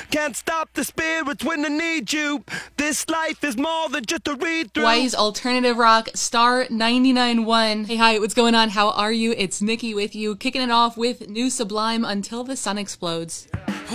Can't stop the spirits when I need you. This life is more than just a read through. Hawaii's alternative rock, Star 99.1. Hey, hi, what's going on? How are you? It's Nikki with you, kicking it off with new Sublime, Until the Sun Explodes.